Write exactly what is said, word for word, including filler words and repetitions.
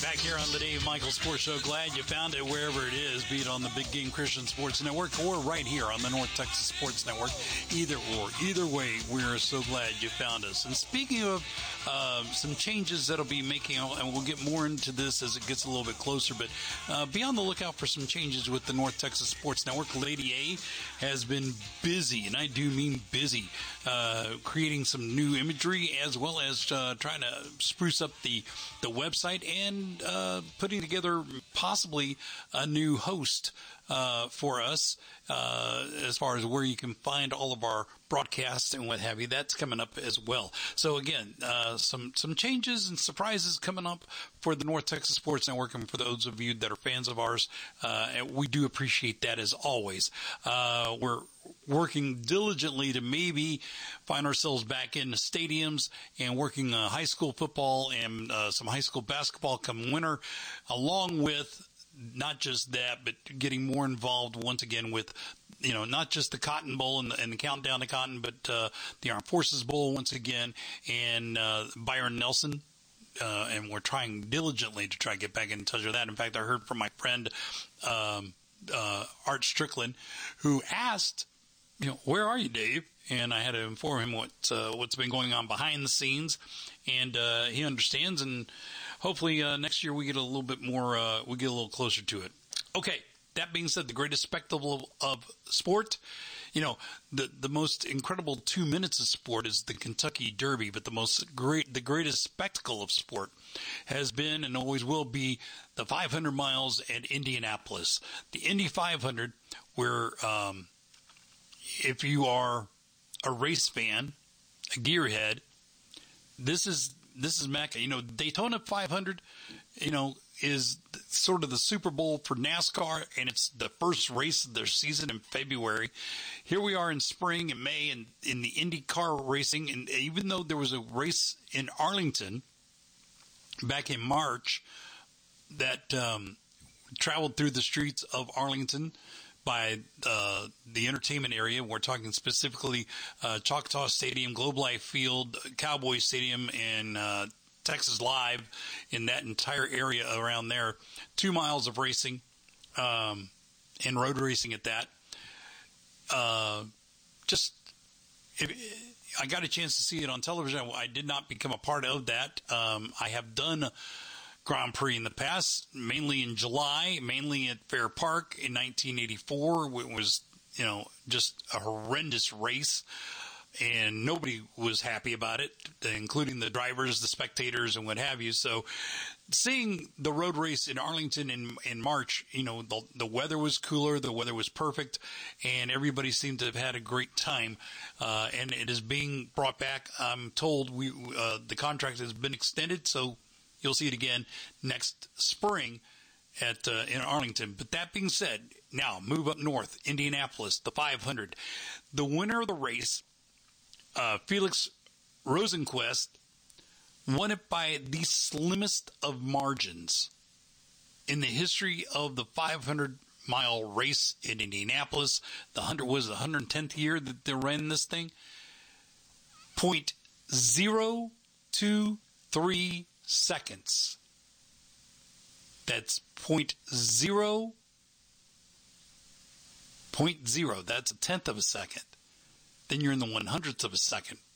Back here on the Dave Michaels Sports Show. Glad you found it wherever it is, be it on the Big Game Christian Sports Network or right here on the North Texas Sports Network. Either or, either way, we're so glad you found us. And speaking of uh, some changes that'll be making, and we'll get more into this as it gets a little bit closer, but uh, be on the lookout for some changes with the North Texas Sports Network. Lady A has been busy, and I do mean busy, uh, creating some new imagery as well as uh, trying to spruce up the, the website and Uh, putting together possibly a new host uh, for us uh, as far as where you can find all of our broadcasts and what have you. That's coming up as well. So again, uh, some some changes and surprises coming up for the North Texas Sports Network, and for those of you that are fans of ours, uh, and we do appreciate that as always. Uh, we're working diligently to maybe find ourselves back in the stadiums and working uh, high school football and uh, some high school basketball come winter, along with not just that, but getting more involved once again with, you know, not just the Cotton Bowl and the, and the countdown to Cotton, but uh, the Armed Forces Bowl once again, and uh, Byron Nelson. Uh, and we're trying diligently to try to get back in touch with that. In fact, I heard from my friend um, uh, Art Strickland, who asked, you know, where are you, Dave? And I had to inform him what, uh, what's been going on behind the scenes. And uh, he understands. And hopefully uh, next year we get a little bit more, uh, we get a little closer to it. Okay. That being said, the greatest spectacle of sport, you know, the, the most incredible two minutes of sport is the Kentucky Derby, but the most great, the greatest spectacle of sport has been and always will be the five hundred miles at Indianapolis. The Indy five hundred, where um, if you are a race fan, a gearhead, this is this is Mecca. You know, Daytona five hundred, you know, is sort of the Super Bowl for NASCAR, and it's the first race of their season in February. Here we are in spring and May and in the IndyCar racing, and even though there was a race in Arlington back in March that um, traveled through the streets of Arlington by uh, the entertainment area. We're talking specifically uh, Choctaw Stadium, Globe Life Field, Cowboy Stadium, and uh, Texas Live, in that entire area around there. Two miles of racing, um, and road racing at that. Uh, just, if, I got a chance to see it on television. I did not become a part of that. Um, I have done Grand Prix in the past, mainly in July, mainly at Fair Park in nineteen eighty-four. It was, you know, just a horrendous race, and nobody was happy about it, including the drivers, the spectators, and what have you. So seeing the road race in Arlington in, in March, you know, the, the weather was cooler, the weather was perfect, and everybody seemed to have had a great time. Uh, and it is being brought back. I'm told we uh, the contract has been extended, so you'll see it again next spring at uh, in Arlington. But that being said, now move up north, Indianapolis, the five hundred. The winner of the race, Uh, Felix Rosenquist, won it by the slimmest of margins in the history of the five hundred mile race in Indianapolis. The hundred was the one hundred tenth year that they ran this thing. Point zero two three seconds. That's point zero point zero. That's a tenth of a second. Then you're in the one hundredths of a second.